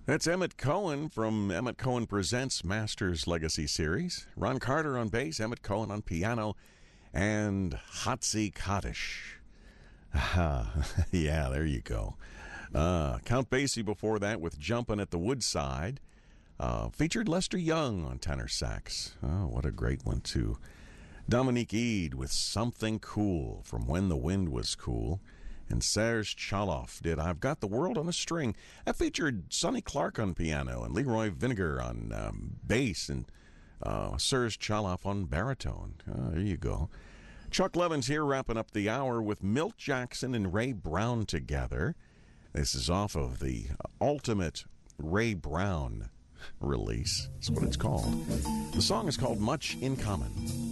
That's Emmett Cohen from Emmett Cohen Presents Masters Legacy Series. Ron Carter on bass, Emmett Cohen on piano, and Hatzi Kaddish. Yeah, there you go. Count Basie before that with Jumpin' at the Woodside. Featured Lester Young on tenor sax. Oh, what a great one, too. Dominique Eade with Something Cool from When the Wind Was Cool. And Serge Chaloff did I've Got the World on a String. That featured Sonny Clark on piano and Leroy Vinegar on bass and Serge Chaloff on baritone. There you go. Chuck Levin's here wrapping up the hour with Milt Jackson and Ray Brown together. This is off of the Ultimate Ray Brown release. That's what it's called. The song is called Much in Common.